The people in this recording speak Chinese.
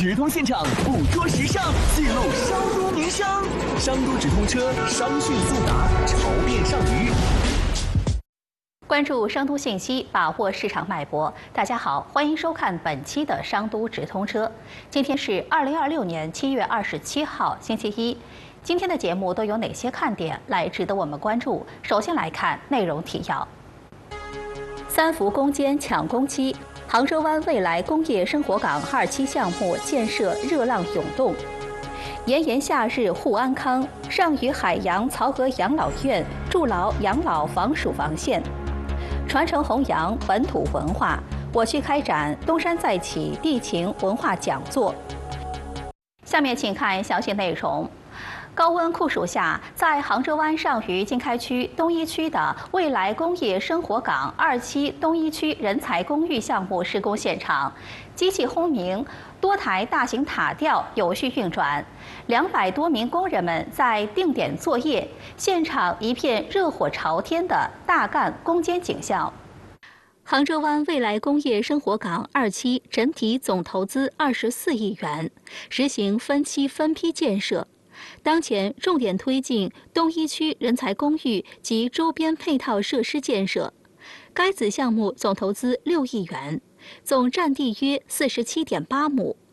直通现场，捕捉时尚，记录商都名声。商都直通车，商讯速达，潮变上鱼。 关注商都信息，把握市场脉搏。大家好，欢迎收看本期的商都直通车。今天是2026年7月27号，星期一。今天的节目都有哪些看点来值得我们关注？首先来看内容提要：三伏攻坚抢工期，杭州湾未来工业生活港2期项目建设热浪涌动。炎炎夏日护安康，上虞海洋曹娥养老院筑牢养老防暑防线。传承弘扬本土文化，我区开展东山再起地情文化讲座。下面请看详细内容。高温酷暑下，在杭州湾上虞经开区东一区的未来工业生活港2期东一区人才公寓项目施工现场，机器轰鸣，多台大型塔吊有序运转，200多名工人们在定点作业，现场一片热火朝天的大干攻坚景象。杭州湾未来工业生活港2期整体总投资24亿元，实行分期分批建设。当前重点推进东一区人才公寓及周边配套设施建设。该子项目总投资6亿元，总占地约47.8亩，